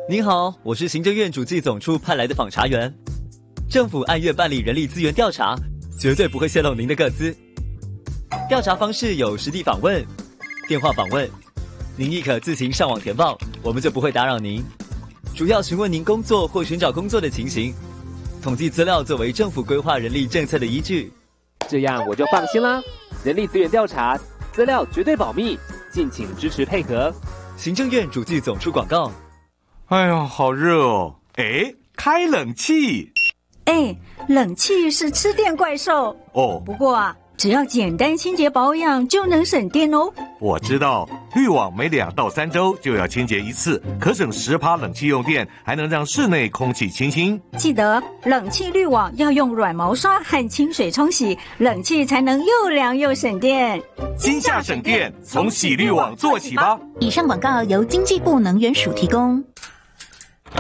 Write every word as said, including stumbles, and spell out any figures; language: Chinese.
您好，我是行政院主计总处派来的访查员。政府按月办理人力资源调查，绝对不会泄露您的个资。调查方式有实地访问、电话访问，您亦可自行上网填报，我们就不会打扰您。主要询问您工作或寻找工作的情形，统计资料作为政府规划人力政策的依据。 这样我就放心啦。人力资源调查资料绝对保密，敬请支持配合。 行政院主计总处广告。 哎呦，好热哦！哎，开冷气。 哎，冷气是吃电怪兽哦。 不过啊，只要简单清洁保养就能省电哦。 我知道，滤网每两到三周就要清洁一次，可省十趴冷气用电，还能让室内空气清新。 记得冷气滤网要用软毛刷和清水冲洗，冷气才能又凉又省电。 今夏省电，从洗滤网做起吧。 以上广告由经济部能源署提供。